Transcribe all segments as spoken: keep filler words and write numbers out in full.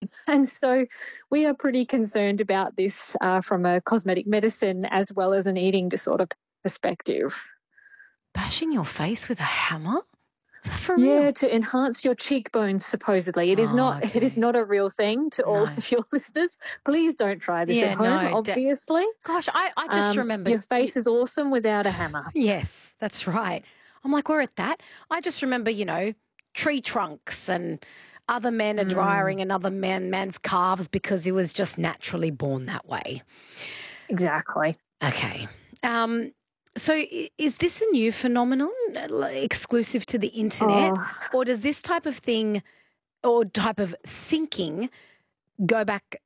And so we are pretty concerned about this uh, from a cosmetic medicine as well as an eating disorder perspective. Bashing your face with a hammer? Is that for Yeah, real? to enhance your cheekbones, supposedly. It is Oh, not it is okay. not a real thing to all No. of your listeners. Please don't try this at Yeah, home, no. De- obviously. Gosh, I, I just Um, remembered. your face is awesome without a hammer. Yes, that's right. I'm like, we're at that. I just remember, you know, tree trunks and other men Mm, admiring another man, man's calves because he was just naturally born that way. exactly. Okay. Um, so i- is this a new phenomenon uh, like, exclusive to the internet, Oh, or does this type of thing or type of thinking go back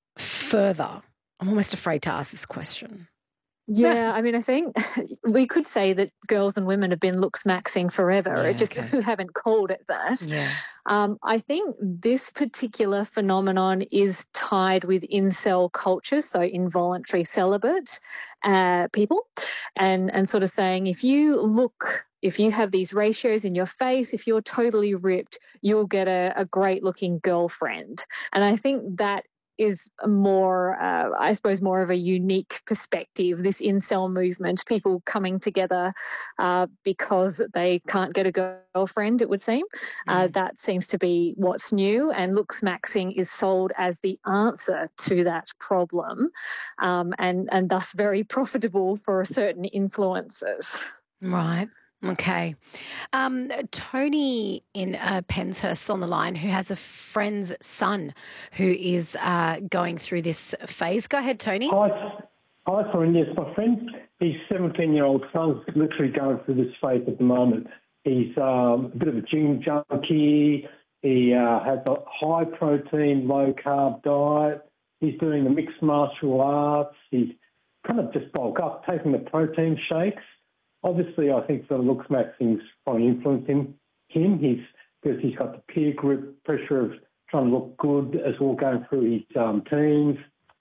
further? I'm almost afraid to ask this question. yeah, I mean, I think we could say that girls and women have been looks maxing forever. It Yeah, just okay. who haven't called it that. Yeah. Um, I think this particular phenomenon is tied with incel culture, so involuntary celibate uh, people, and and sort of saying if you look. If you have these ratios in your face, if you're totally ripped, you'll get a, a great looking girlfriend. And I think that is more, uh, I suppose, more of a unique perspective. This incel movement, people coming together uh, because they can't get a girlfriend, it would seem. Uh, Mm. that seems to be what's new, and looks maxing is sold as the answer to that problem, um, and and thus very profitable for certain influencers. Right. Okay. Um, Tony in uh, Penshurst on the line, who has a friend's son who is uh, going through this phase. Go ahead, Tony. Hi, hi, Corinne. Yes, my friend, his seventeen-year-old son's literally going through this phase at the moment. He's um, a bit of a gym junkie. He uh, has a high-protein, low-carb diet. He's doing the mixed martial arts. He's kind of just bulk up, taking the protein shakes. Obviously, I think the looks maxing's probably influencing him. He's because he's got the peer group pressure of trying to look good as well going through his um, teens,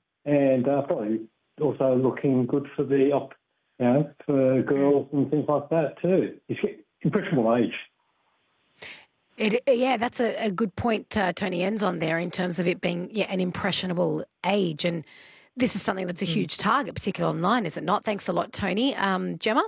and uh, probably also looking good for the op, you know, for girls and things like that too. He's getting impressionable age. It, yeah, that's a, a good point uh, Tony ends on there in terms of it being yeah, an impressionable age. And this is something that's a Mm. huge target, particularly online, is it not? Thanks a lot, Tony. Um, Gemma?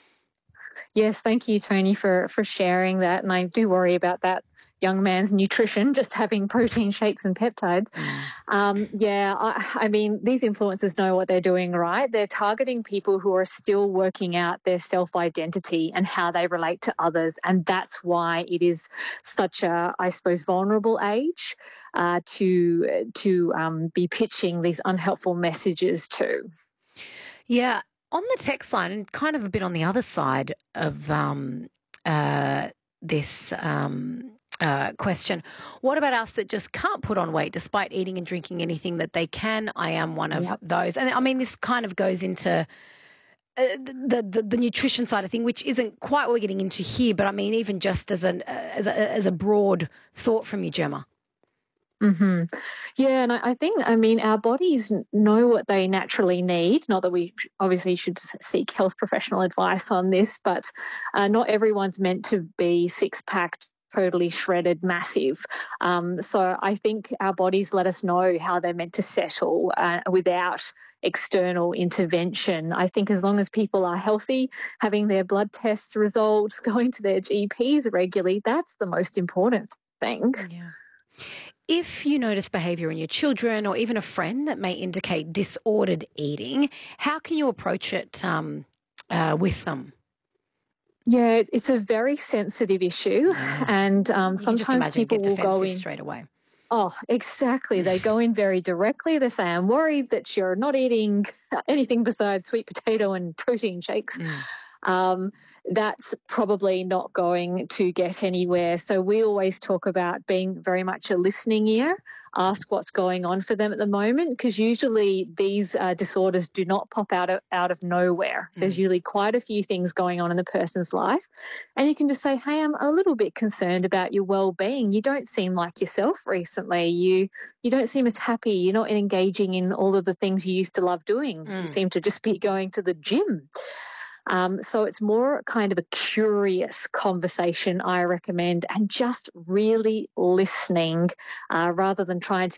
Yes, thank you, Tony, for for sharing that. And I do worry about that young man's nutrition, just having protein shakes and peptides. Mm. Um, yeah, I, I mean, these influencers know what they're doing, right? They're targeting people who are still working out their self identity and how they relate to others. And that's why it is such a, I suppose, vulnerable age uh, to, to um, be pitching these unhelpful messages to. Yeah, on the text line, and kind of a bit on the other side of um, uh, this um, uh, question, what about us that just can't put on weight despite eating and drinking anything that they can? I am one of Yep. those. And I mean, this kind of goes into uh, the, the the nutrition side of thing, which isn't quite what we're getting into here, but I mean, even just as an uh, as a, as a broad thought from you, Gemma. hmm Yeah, and I, I think, I mean, our bodies n- know what they naturally need. Not that we sh- obviously should s- seek health professional advice on this, but uh, not everyone's meant to be six packed, totally shredded, massive. Um, so I think our bodies let us know how they're meant to settle uh, without external intervention. I think as long as people are healthy, having their blood tests results, going to their G Ps regularly, that's the most important thing. Yeah. If you notice behavior in your children or even a friend that may indicate disordered eating, how can you approach it um, uh, with them? Yeah, it's it's a very sensitive issue, Yeah. and um, You can just sometimes imagine people get will go defensive in. straight away. Oh, exactly. They go in very directly. They say, "I'm worried that you're not eating anything besides sweet potato and protein shakes." Mm. um, that's probably not going to get anywhere. So we always talk about being very much a listening ear, ask what's going on for them at the moment, because usually these uh, disorders do not pop out of, out of nowhere. There's Mm. usually quite a few things going on in the person's life. And you can just say, hey, I'm a little bit concerned about your well-being. You don't seem like yourself recently. You you don't seem as happy. You're not engaging in all of the things you used to love doing. You Mm. seem to just be going to the gym. Um, so it's more kind of a curious conversation, I recommend, and just really listening uh, rather than trying to